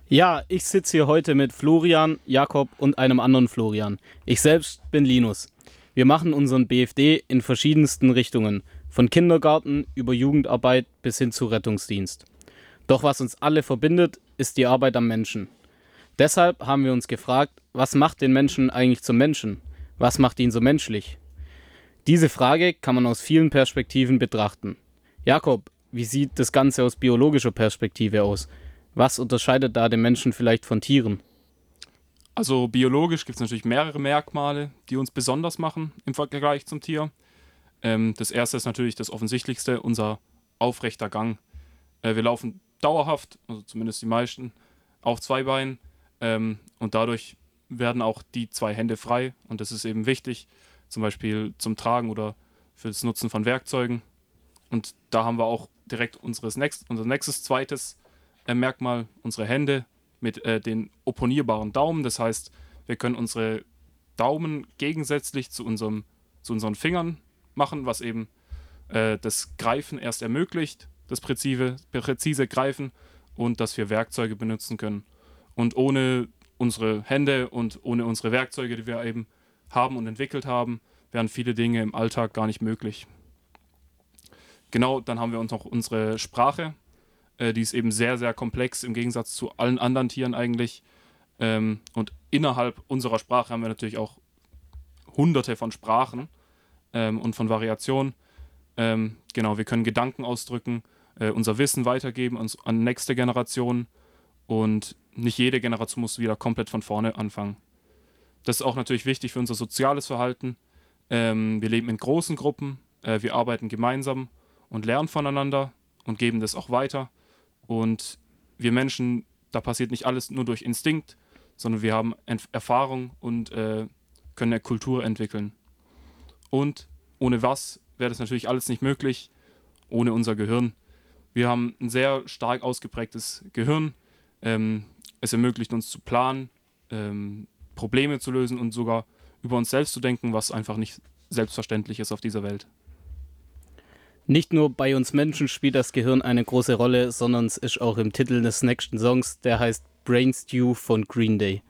Ja, ich sitze hier heute mit Florian, Jakob und einem anderen Florian. Ich selbst bin Linus. Wir machen unseren BFD in verschiedensten Richtungen, von Kindergarten über Jugendarbeit bis hin zu Rettungsdienst. Doch was uns alle verbindet, ist die Arbeit am Menschen. Deshalb haben wir uns gefragt, was macht den Menschen eigentlich zum Menschen? Was macht ihn so menschlich? Diese Frage kann man aus vielen Perspektiven betrachten. Jakob, wie sieht das Ganze aus biologischer Perspektive aus? Was unterscheidet da den Menschen vielleicht von Tieren? Also biologisch gibt es natürlich mehrere Merkmale, die uns besonders machen im Vergleich zum Tier. Das erste ist natürlich das Offensichtlichste, unser aufrechter Gang. Wir laufen dauerhaft, also zumindest die meisten, auf zwei Beinen, und dadurch werden auch die zwei Hände frei und das ist eben wichtig, zum Beispiel zum Tragen oder für das Nutzen von Werkzeugen. Und da haben wir auch direkt unser nächstes zweites Merkmal, unsere Hände mit den opponierbaren Daumen. Das heißt, wir können unsere Daumen gegensätzlich zu unseren Fingern machen, was eben das Greifen erst ermöglicht, das präzise Greifen und dass wir Werkzeuge benutzen können. Und ohne unsere Hände und ohne unsere Werkzeuge, die wir eben haben und entwickelt haben, wären viele Dinge im Alltag gar nicht möglich. Genau, dann haben wir uns noch unsere Sprache. Die ist eben sehr, sehr komplex im Gegensatz zu allen anderen Tieren eigentlich. Und innerhalb unserer Sprache haben wir natürlich auch hunderte von Sprachen und von Variationen. Genau, wir können Gedanken ausdrücken, unser Wissen weitergeben an nächste Generationen und nicht jede Generation muss wieder komplett von vorne anfangen. Das ist auch natürlich wichtig für unser soziales Verhalten. Wir leben in großen Gruppen, wir arbeiten gemeinsam und lernen voneinander und geben das auch weiter. Und wir Menschen, da passiert nicht alles nur durch Instinkt, sondern wir haben Erfahrung und können eine Kultur entwickeln. Und ohne was wäre das natürlich alles nicht möglich, ohne unser Gehirn. Wir haben ein sehr stark ausgeprägtes Gehirn. Es ermöglicht uns zu planen, Probleme zu lösen und sogar über uns selbst zu denken, was einfach nicht selbstverständlich ist auf dieser Welt. Nicht nur bei uns Menschen spielt das Gehirn eine große Rolle, sondern es ist auch im Titel des nächsten Songs, der heißt Brain Stew von Green Day.